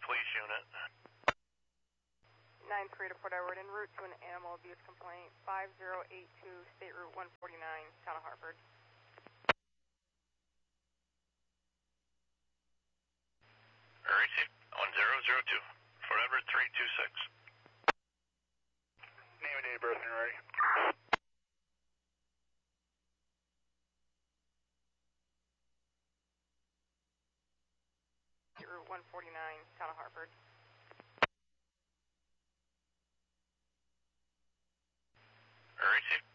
police unit. 9-3 to Port Edward, en route to an animal abuse complaint, 5082 State Route 149, Town of Hartford. Receive 1002, Forever 326. Name and date of birth when you're ready. State Route 149, Town of Hartford. Receive